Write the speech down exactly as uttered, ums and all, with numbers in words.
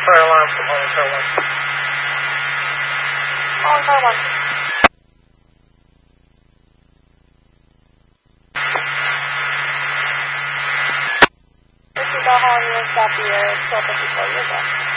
fire alarm from Hotel one. Hotel one. This is the Hollywood Zapier, property for you.